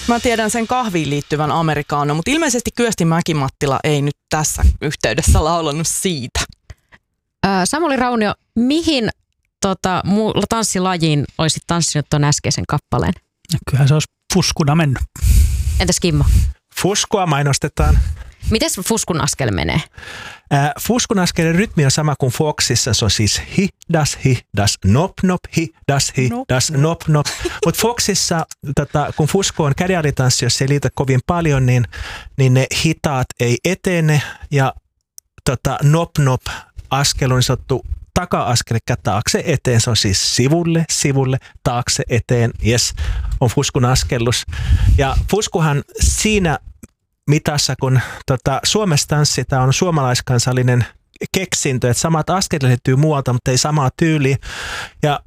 Mä tiedän sen kahviin liittyvän amerikaano, mutta ilmeisesti Kyösti Mäki-Mattila ei nyt tässä yhteydessä laulanut siitä. Samuli Raunio, mihin tanssilajiin olisit tanssinut tuon äskeisen kappaleen? Kyllähän se olisi fuskuna mennyt. Entäs Kimmo? Fuskua mainostetaan. Mites fuskun askel menee? Fuskun askelin rytmi on sama kuin Foxissa, se on siis hi, das, nop, nop, hi, das, nop, nop. Mutta Foxissa, kun fusku on kädenalitanssi, jos ei liitä kovin paljon, niin ne hitaat ei etene ja nop, nop askel on sanottu taka-askel, taakse eteen, se on siis sivulle, taakse eteen, yes, on fuskun askellus. Ja fuskuhan siinä mitassa, kun Suomessa tanssitaan, on suomalaiskansallinen keksintö, että samat askelet löytyy muualta, mutta ei samaa tyyliä. Ja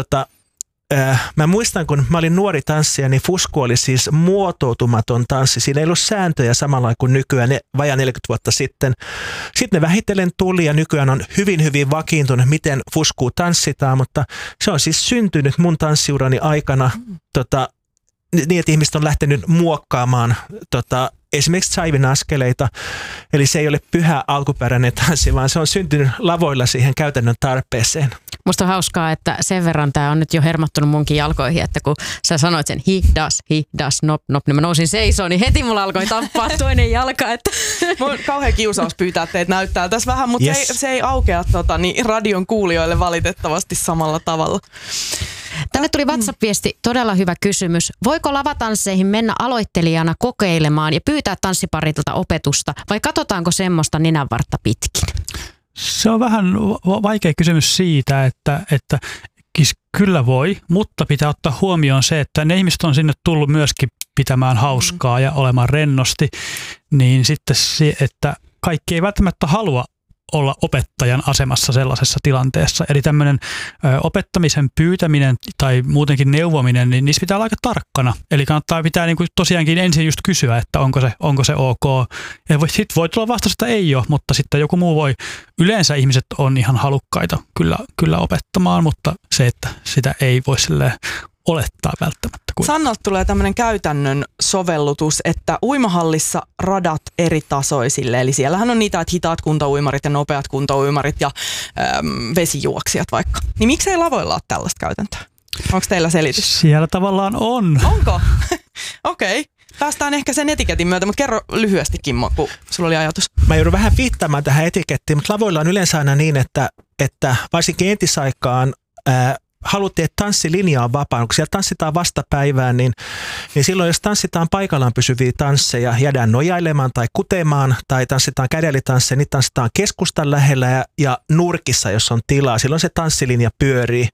mä muistan, kun mä olin nuori tanssija, niin fusku oli siis muotoutumaton tanssi. Siinä ei ollut sääntöjä samalla kuin nykyään, vajaa 40 vuotta sitten. Sitten ne vähitellen tuli ja nykyään on hyvin, hyvin vakiintunut, miten fuskua tanssitaan, mutta se on siis syntynyt mun tanssiurani aikana niin, että ihmiset on lähtenyt muokkaamaan esimerkiksi jiven askeleita. Eli se ei ole pyhä alkuperäinen tanssi, vaan se on syntynyt lavoilla siihen käytännön tarpeeseen. Musta on hauskaa, että sen verran tämä on nyt jo hermottunut munkin jalkoihin, että kun sä sanoit sen hi, das, nop, nop, niin mä nousin seisoon, niin heti mulla alkoi tappaa toinen jalka. Että. Mun on kauhean kiusaus pyytää teitä näyttää tässä vähän, mutta yes. se ei aukea radion kuulijoille valitettavasti samalla tavalla. Tänne tuli WhatsApp-viesti, todella hyvä kysymys. Voiko lavatansseihin mennä aloittelijana kokeilemaan ja pyytää tanssiparilta opetusta vai katsotaanko semmoista nenänvartta pitkin? Se on vähän vaikea kysymys siitä, että kyllä voi, mutta pitää ottaa huomioon se, että ne ihmiset on sinne tullut myöskin pitämään hauskaa ja olemaan rennosti, niin sitten se, että kaikki ei välttämättä halua olla opettajan asemassa sellaisessa tilanteessa. Eli tämmöinen opettamisen pyytäminen tai muutenkin neuvominen, niin niissä pitää olla aika tarkkana. Eli pitää niin kuin tosiaankin ensin just kysyä, että onko se ok. Ja sitten voi tulla vastaus, että ei ole, mutta sitten joku muu voi. Yleensä ihmiset on ihan halukkaita kyllä opettamaan, mutta se, että sitä ei voi silleen olettaa välttämättä. Sannalta tulee tämmöinen käytännön sovellutus, että uimahallissa radat eri tasoisille. Eli siellähän on niitä, että hitaat kuntouimarit ja nopeat kuntouimarit ja vesijuoksijat vaikka. Niin miksei lavoilla ole tällaista käytäntöä? Onko teillä selitys? Siellä tavallaan on. Onko? Okei. Päästään ehkä sen etiketin myötä, mutta kerro lyhyesti, Kimmo, kun sulla oli ajatus. Mä joudun vähän viittaamaan tähän etikettiin, mutta lavoilla on yleensä aina niin, että varsinkin entisaikaan haluttiin, että tanssilinja on vapaa. Kun siellä tanssitaan vastapäivään, niin silloin jos tanssitaan paikallaan pysyviä tansseja, jäädään nojailemaan tai kutemaan, tai tanssitaan kädelitansseja, niin tanssitaan keskustan lähellä ja nurkissa, jos on tilaa. Silloin se tanssilinja pyörii.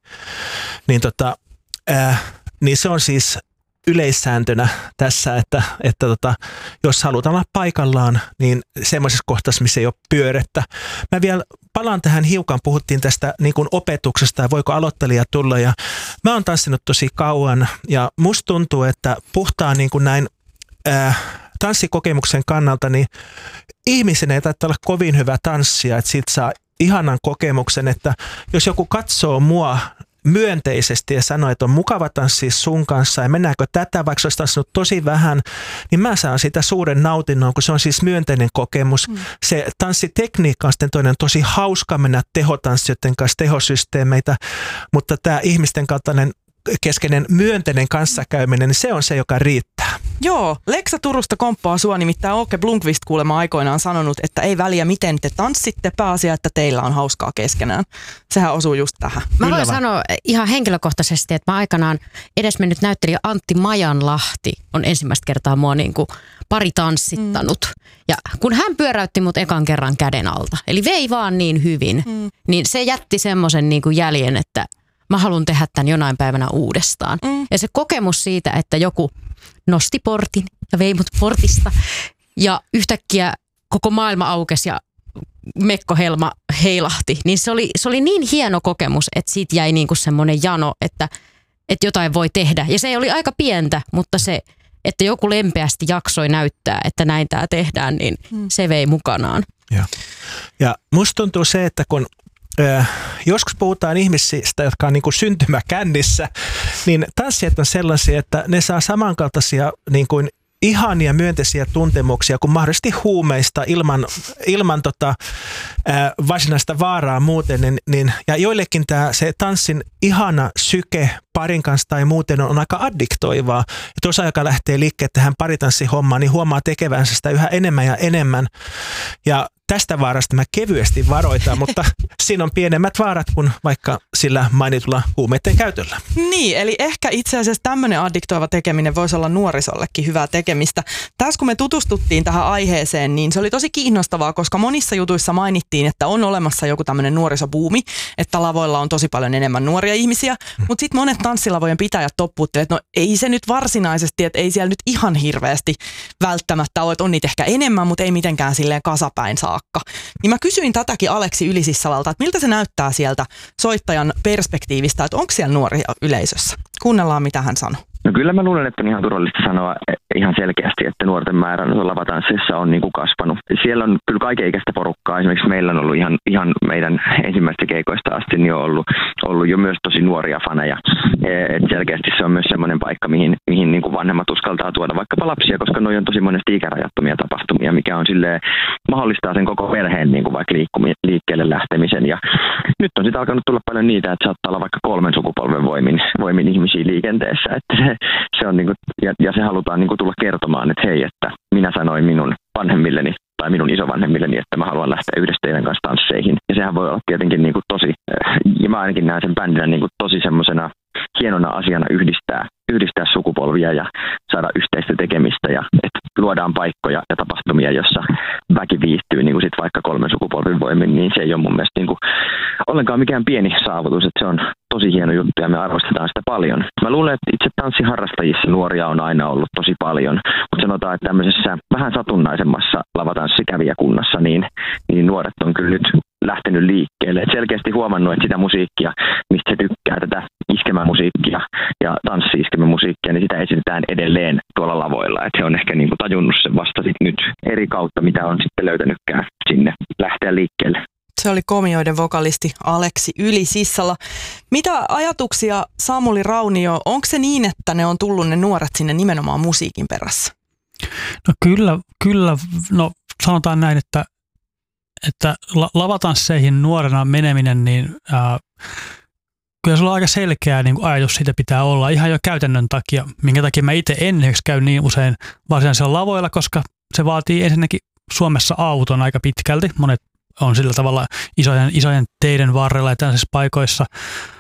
Niin se on siis yleissääntönä tässä, että jos halutaan olla paikallaan, niin semmoisessa kohdassa, missä ei ole pyörettä. Mä vielä palaan tähän hiukan, puhuttiin tästä niin kuin opetuksesta ja voiko aloittelija tulla. Ja mä oon tanssinut tosi kauan ja musta tuntuu, että puhtaan niin kuin näin tanssikokemuksen kannalta, niin ihmisen ei tarvitse olla kovin hyvä tanssija, että siitä saa ihanan kokemuksen, että jos joku katsoo mua myönteisesti ja sanoo, että on mukava tanssia sun kanssa ja mennäänkö tätä, vaikka se olisi tanssinut tosi vähän, niin mä saan sitä suuren nautinnon, kun se on siis myönteinen kokemus. Se tanssitekniikka on sitten toinen tosi hauska mennä tehotanssijoiden kanssa, tehosysteemeitä, mutta tämä ihmisten kaltainen keskeinen myönteinen kanssakäyminen, niin se on se, joka riittää. Joo, Leksa Turusta komppaa sua, nimittäin Åke Blomqvist kuulemma aikoinaan sanonut, että ei väliä miten te tanssitte, pääasia, että teillä on hauskaa keskenään. Sehän osuu just tähän. Mä voin sanoa ihan henkilökohtaisesti, että mä aikanaan edesmennyt näyttelijä Antti Majanlahti on ensimmäistä kertaa mua niin kuin pari tanssittanut. Ja kun hän pyöräytti mut ekan kerran käden alta, eli vei vaan niin hyvin, niin se jätti semmoisen niin kuin jäljen, että mä haluan tehdä tämän jonain päivänä uudestaan. Ja se kokemus siitä, että joku nosti portin ja vei mut portista ja yhtäkkiä koko maailma aukesi ja Mekko Helma heilahti, niin se oli niin hieno kokemus, että siitä jäi niin kuin semmoinen jano, että jotain voi tehdä. Ja se oli aika pientä, mutta se, että joku lempeästi jaksoi näyttää, että näin tämä tehdään, niin se vei mukanaan. Ja musta tuntuu se, että kun joskus puhutaan ihmisistä, jotka on niin kuin syntymäkännissä, niin tanssijat on sellaisia, että ne saa samankaltaisia niin kuin ihania myönteisiä tuntemuksia kuin mahdollisesti huumeista ilman varsinaista vaaraa muuten. Ja joillekin se tanssin ihana syke parin kanssa tai muuten on aika addiktoivaa. Että osa, joka lähtee liikkeelle tähän paritanssihommaan, niin huomaa tekevänsä sitä yhä enemmän ja enemmän. Ja tästä vaarasta mä kevyesti varoitan, mutta siinä on pienemmät vaarat kuin vaikka sillä mainitulla huumeiden käytöllä. Niin, eli ehkä itse asiassa tämmöinen addiktoiva tekeminen voisi olla nuorisollekin hyvää tekemistä. Tässä kun me tutustuttiin tähän aiheeseen, niin se oli tosi kiinnostavaa, koska monissa jutuissa mainittiin, että on olemassa joku tämmöinen nuorisobuumi, että lavoilla on tosi paljon enemmän nuoria ihmisiä, mutta sitten monet tanssilavojen pitäjät toppuuttelevat, että no ei se nyt varsinaisesti, että ei siellä nyt ihan hirveästi välttämättä ole, että on niitä ehkä enemmän, mutta ei mitenkään silleen kasapäin saakka. Niin mä kysyin tätäkin Aleksi Ylisissalalta, että miltä se näyttää sieltä soittajan perspektiivistä, että onko siellä nuoria yleisössä? Kuunnellaan, mitä hän sanoi. No kyllä mä luulen, että on ihan turvallista sanoa ihan selkeästi, että nuorten määrä lavatanssissa on niin kuin kasvanut. Siellä on kyllä kaikenikäistä porukkaa. Esimerkiksi meillä on ollut ihan meidän ensimmäistä keikoista asti niin on ollut jo myös tosi nuoria faneja. Et selkeästi se on myös semmoinen paikka, mihin niin kuin vanhemmat uskaltaa tuoda vaikkapa lapsia, koska noi on tosi monesti ikärajattomia tapahtumia, mikä on silleen, mahdollistaa sen koko perheen niin kuin vaikka liikkeelle lähtemisen. Ja nyt on sitten alkanut tulla paljon niitä, että saattaa olla vaikka 3 sukupolven voimin ihmisiä liikenteessä. Että se on niinku, ja se halutaan niinku tulla kertomaan, että hei, että minä sanoin minun vanhemmilleni tai minun isovanhemmilleni, että mä haluan lähteä yhdessä teidän kanssa tansseihin. Ja sehän voi olla tietenkin niinku tosi, ja mä ainakin näen sen bändinä niinku tosi semmoisena hienona asiana yhdistää sukupolvia ja saada yhteistä tekemistä ja että luodaan paikkoja ja tapahtumia, jossa väki viihtyy niin kuin sit vaikka 3 sukupolvin voimin, niin se ei ole mun mielestä niin kuin ollenkaan mikään pieni saavutus, että se on tosi hieno juttu ja me arvostetaan sitä paljon. Mä luulen, että itse tanssiharrastajissa nuoria on aina ollut tosi paljon, mutta sanotaan, että tämmöisessä vähän satunnaisemmassa lavatanssikävijäkunnassa, niin nuoret on kyllä nyt lähtenyt liikkeelle. Et selkeästi huomannut, että sitä musiikkia, mistä se tykkää, tätä iskemämusiikkia ja tanssi-iskemämusiikkia, niin sitä esitetään edelleen tuolla lavoilla. Et he on ehkä niinku tajunnut sen vasta sit nyt eri kautta, mitä on sitten löytänytkään sinne lähteä liikkeelle. Se oli Komioiden vokalisti Aleksi Ylisissala. Mitä ajatuksia, Samuli Raunio, onko se niin, että ne on tullut ne nuoret sinne nimenomaan musiikin perässä? No kyllä. No sanotaan näin, että lavatansseihin nuorena meneminen, niin kyllä sulla on aika selkeä niin kuin ajatus siitä pitää olla ihan jo käytännön takia, minkä takia mä itse en käy niin usein varsinaisilla lavoilla, koska se vaatii ensinnäkin Suomessa auton aika pitkälti. Monet on sillä tavalla isojen teiden varrella ja tällaisissa paikoissa.